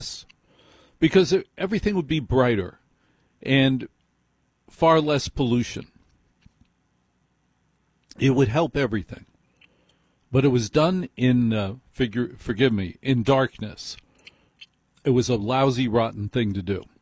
because everything would be brighter and far less pollution. It would help everything. But it was done in, forgive me, in darkness. It was a lousy, rotten thing to do.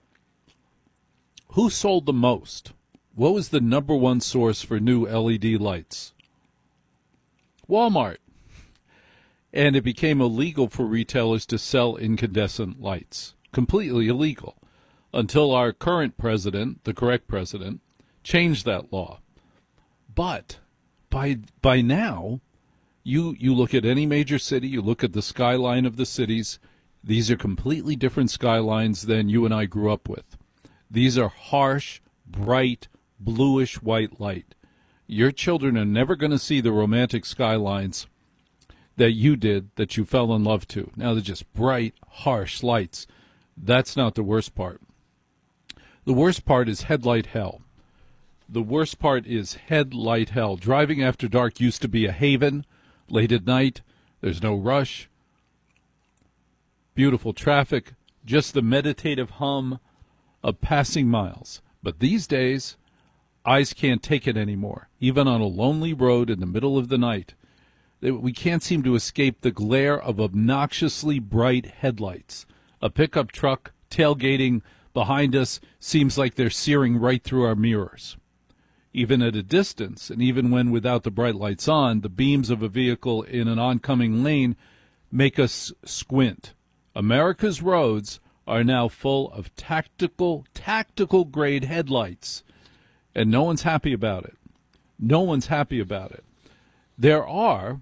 Who sold the most? What was the number one source for new LED lights? Walmart. And it became illegal for retailers to sell incandescent lights. Completely illegal. Until our current president, the correct president, changed that law. But by now, you look at any major city, you look at the skyline of the cities, these are completely different skylines than you and I grew up with. These are harsh, bright, bluish-white light. Your children are never going to see the romantic skylines that you did, that you fell in love to. Now they're just bright, harsh lights. That's not the worst part. The worst part is headlight hell. The worst part is headlight hell. Driving after dark used to be a haven. Late at night, there's no rush. Beautiful traffic, just the meditative hum of passing miles. But these days, eyes can't take it anymore. Even on a lonely road in the middle of the night, we can't seem to escape the glare of obnoxiously bright headlights. A pickup truck tailgating behind us seems like they're searing right through our mirrors. Even at a distance, and even when without the bright lights on, the beams of a vehicle in an oncoming lane make us squint. America's roads are now full of tactical grade headlights, and no one's happy about it. No one's happy about it. There are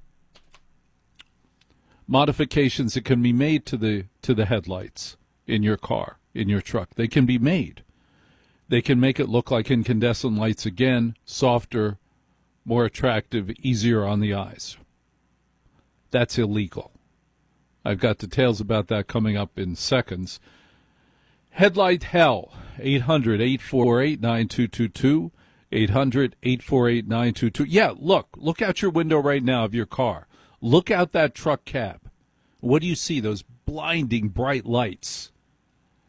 modifications that can be made to the headlights in your car, in your truck. They can be made. They can make it look like incandescent lights again, softer, more attractive, easier on the eyes. That's illegal. I've got details about that coming up in seconds. Headlight hell, 800-848-9222, 800-848-9222. Yeah, look out your window right now of your car. Look out that truck cab. What do you see? Those blinding bright lights.